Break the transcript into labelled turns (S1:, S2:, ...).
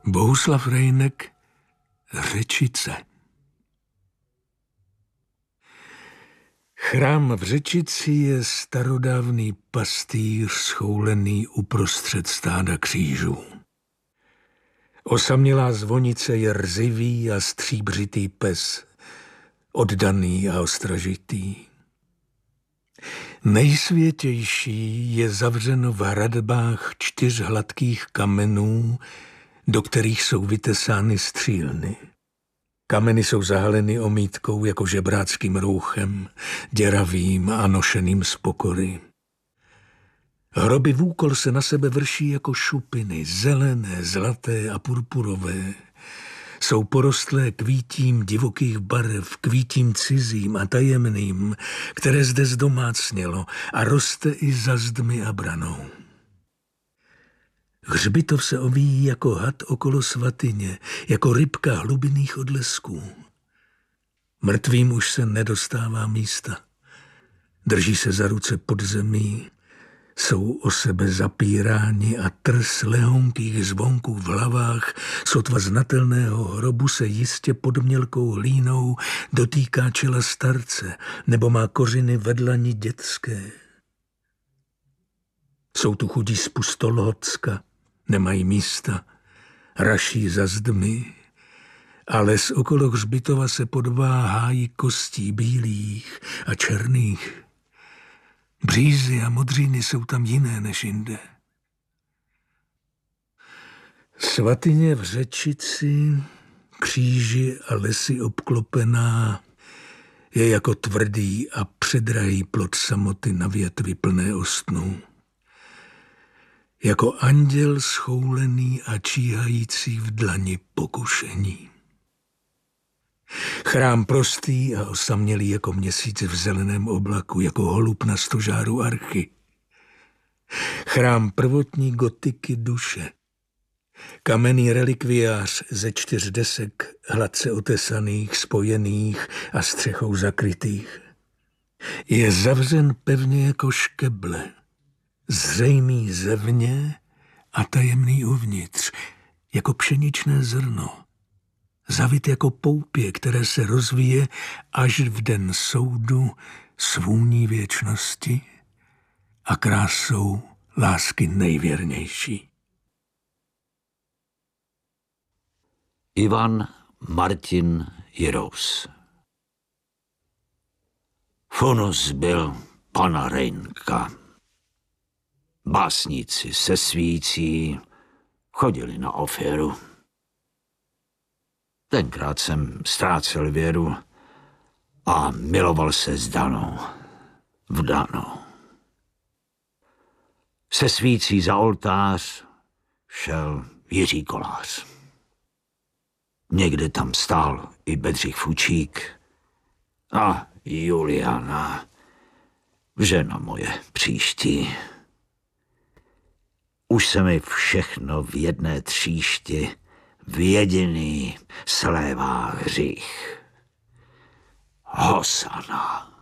S1: Bohuslav Rejnek, Řečice. Chrám v Řečici je starodávný pastýř schoulený uprostřed stáda křížů. Osamělá zvonice je rzivý a stříbřitý pes, oddaný a ostražitý. Nejsvětější je zavřeno v hradbách 4 hladkých kamenů, do kterých jsou vytesány střílny. Kameny jsou zahaleny omítkou jako žebráckým rouchem, děravým a nošeným z pokory. Hroby v úkol se na sebe vrší jako šupiny, zelené, zlaté a purpurové. Jsou porostlé kvítím divokých barev, kvítím cizím a tajemným, které zde zdomácnělo a roste i za zdmi a branou. Hřbitov se ovíjí jako had okolo svatyně, jako rybka hlubinných odlesků. Mrtvým už se nedostává místa. Drží se za ruce pod zemí, jsou o sebe zapíráni a trs lehonkých zvonků v hlavách sotva znatelného hrobu se jistě pod mělkou hlínou dotýká čela starce nebo má kořeny ve dlani dětské. Jsou tu chudí z Pustolhocka, nemají místa, raší za zdmi, a les okolo hřbitova se podvá hájí kostí bílých a černých. Břízy a modřiny jsou tam jiné než jinde. Svatyně v Řečici, kříži a lesy obklopená, je jako tvrdý a předrahý plod samoty na větvi plné ostnů. Jako anděl schoulený a číhající v dlani pokušení. Chrám prostý a osamělý jako měsíc v zeleném oblaku, jako holub na stožáru archy. Chrám prvotní gotiky duše. Kamenný relikviář ze 4 desek, hladce otesaných, spojených a střechou zakrytých. Je zavřen pevně jako škeble, zřejmý zevně a tajemný uvnitř, jako pšeničné zrno. Zavit jako poupě, které se rozvíje až v den soudu s vůní věčnosti a krásou lásky nejvěrnější.
S2: Ivan Martin Jirous. Funus byl pana Rejnka. Básníci se svící chodili na oféru. Tenkrát jsem ztrácel věru a miloval se s Danou, vdanou. Se svící za oltář šel Jiří Kolář. Někde tam stál i Bedřich Fučík a Juliana, žena moje příští. Už se mi všechno v jedné tříšti v jediný slévá hřích. Hosana.